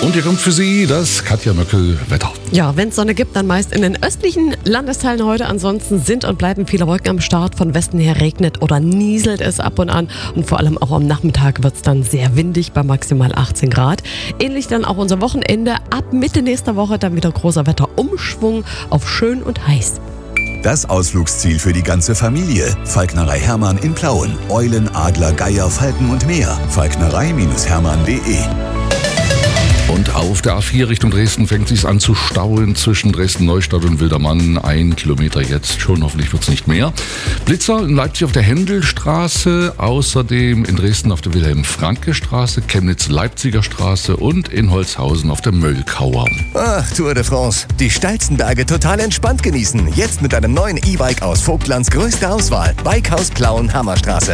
Und hier kommt für Sie das Katja Möckel-Wetter. Ja, wenn es Sonne gibt, dann meist in den östlichen Landesteilen heute. Ansonsten sind und bleiben viele Wolken am Start. Von Westen her regnet oder nieselt es ab und an. Und vor allem auch am Nachmittag wird es dann sehr windig bei maximal 18 Grad. Ähnlich dann auch unser Wochenende. Ab Mitte nächster Woche dann wieder großer Wetterumschwung auf schön und heiß. Das Ausflugsziel für die ganze Familie. Falknerei Hermann in Plauen. Eulen, Adler, Geier, Falken und mehr. Falknerei-hermann.de. Und auf der A4 Richtung Dresden fängt es sich an zu stauen zwischen Dresden-Neustadt und Wildermann. 1 Kilometer jetzt schon, hoffentlich wird es nicht mehr. Blitzer in Leipzig auf der Händelstraße, außerdem in Dresden auf der Wilhelm-Franke-Straße, Chemnitz-Leipziger Straße und in Holzhausen auf der Möllkauer. Ach, Tour de France. Die steilsten Berge total entspannt genießen. Jetzt mit einem neuen E-Bike aus Vogtlands größter Auswahl. Bikehaus Plauen, Hammerstraße.